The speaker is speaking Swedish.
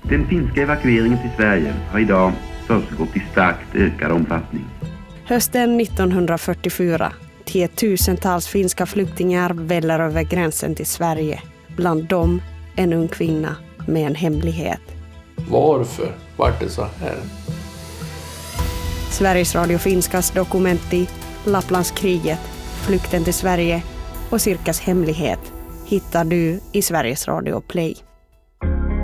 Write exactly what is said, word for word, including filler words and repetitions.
Den finska evakueringen till Sverige har idag försiggått i starkt ökad omfattning. Hösten nittonhundrafyrtiofyra tiotusentals finska flyktingar väller över gränsen till Sverige. Bland dem en ung kvinna med en hemlighet. Varför var det så här? Sveriges Radio Finskas dokumenti Lapplandskriget, flykten till Sverige och Sirkas hemlighet hittar du i Sveriges Radio Play.